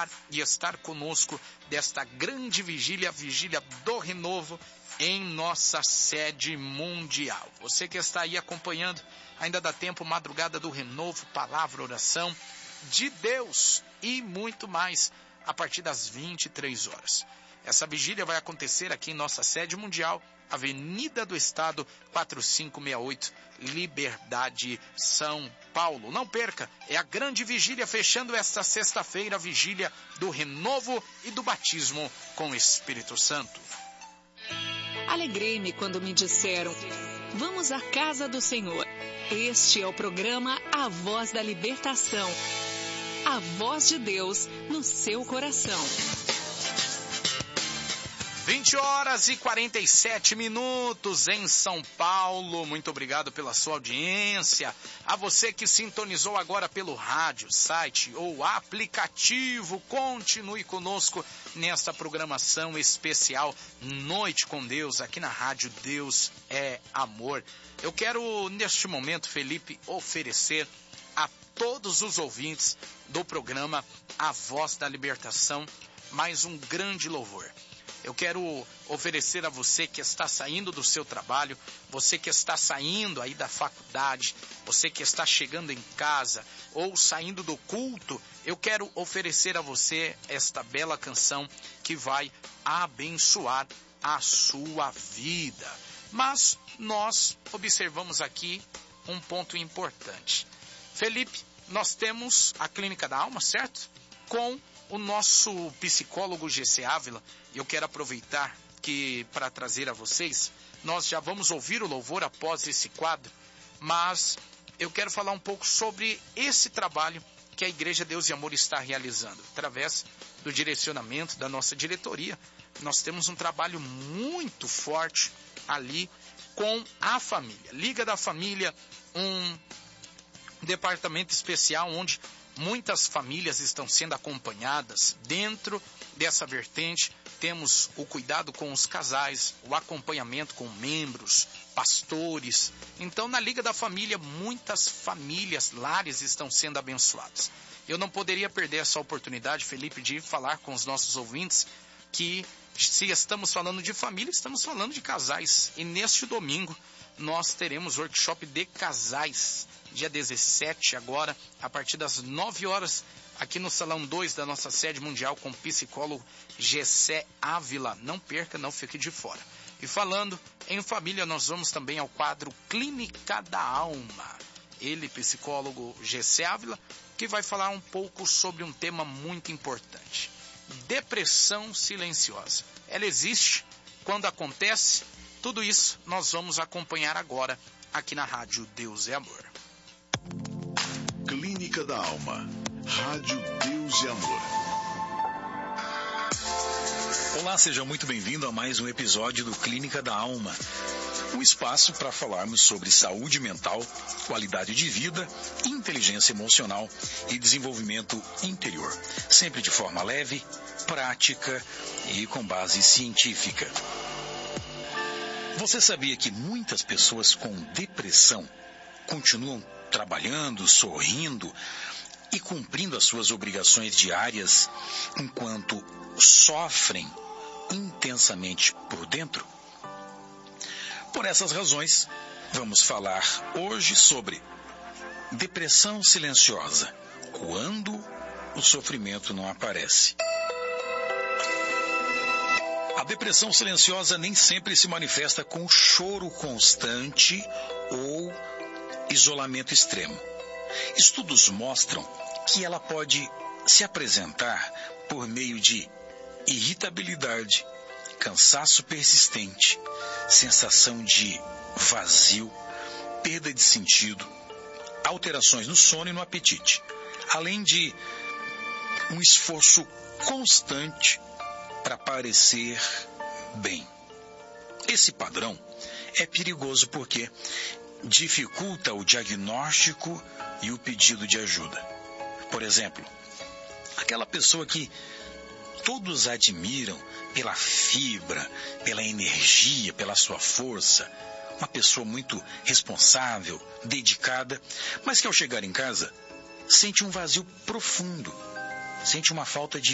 participar e estar conosco desta grande vigília, a vigília do Renovo, em nossa sede mundial. Você que está aí acompanhando, ainda dá tempo, madrugada do Renovo, palavra, oração de Deus e muito mais, a partir das 23 horas. Essa vigília vai acontecer aqui em nossa sede mundial, Avenida do Estado, 4568, Liberdade, São Paulo. Não perca, é a grande vigília fechando esta sexta-feira, a vigília do Renovo e do Batismo com o Espírito Santo. Alegrei-me quando me disseram: vamos à casa do Senhor. Este é o programa A Voz da Libertação. A voz de Deus no seu coração. 20 horas e 47 minutos em São Paulo. Muito obrigado pela sua audiência. A você que sintonizou agora pelo rádio, site ou aplicativo, continue conosco nesta programação especial Noite com Deus, aqui na rádio Deus é Amor. Eu quero, neste momento, Felipe, oferecer a todos os ouvintes do programa A Voz da Libertação mais um grande louvor. Eu quero oferecer a você que está saindo do seu trabalho, você que está saindo aí da faculdade, você que está chegando em casa ou saindo do culto, eu quero oferecer a você esta bela canção que vai abençoar a sua vida. Mas nós observamos aqui um ponto importante. Felipe, nós temos a Clínica da Alma, certo? Com o nosso psicólogo GC Ávila. Eu quero aproveitar que para trazer a vocês, nós já vamos ouvir o louvor após esse quadro, mas eu quero falar um pouco sobre esse trabalho que a Igreja Deus e Amor está realizando. Através do direcionamento da nossa diretoria, nós temos um trabalho muito forte ali com a família. Liga da Família, um departamento especial onde muitas famílias estão sendo acompanhadas. Dentro dessa vertente, temos o cuidado com os casais, o acompanhamento com membros, pastores. Então, na Liga da Família, muitas famílias, lares estão sendo abençoadas. Eu não poderia perder essa oportunidade, Felipe, de falar com os nossos ouvintes que, se estamos falando de família, estamos falando de casais. E neste domingo, nós teremos workshop de casais, dia 17 agora, a partir das 9 horas, aqui no Salão 2 da nossa sede mundial, com o psicólogo GC Ávila. Não perca, não fique de fora. E falando em família, nós vamos também ao quadro Clínica da Alma. Ele, psicólogo GC Ávila, que vai falar um pouco sobre um tema muito importante. Depressão silenciosa. Ela existe? Quando acontece? Tudo isso nós vamos acompanhar agora aqui na Rádio Deus é Amor. Clínica da Alma. Rádio Deus e Amor. Olá, seja muito bem-vindo a mais um episódio do Clínica da Alma. Um espaço para falarmos sobre saúde mental, qualidade de vida, inteligência emocional e desenvolvimento interior. Sempre de forma leve, prática e com base científica. Você sabia que muitas pessoas com depressão continuam trabalhando, sorrindo e cumprindo as suas obrigações diárias enquanto sofrem intensamente por dentro? Por essas razões, vamos falar hoje sobre depressão silenciosa, quando o sofrimento não aparece. A depressão silenciosa nem sempre se manifesta com choro constante ou isolamento extremo. Estudos mostram que ela pode se apresentar por meio de irritabilidade, cansaço persistente, sensação de vazio, perda de sentido, alterações no sono e no apetite, além de um esforço constante para parecer bem. Esse padrão é perigoso porque dificulta o diagnóstico e o pedido de ajuda. Por exemplo, aquela pessoa que todos admiram pela fibra, pela energia, pela sua força, uma pessoa muito responsável, dedicada, mas que ao chegar em casa sente um vazio profundo, sente uma falta de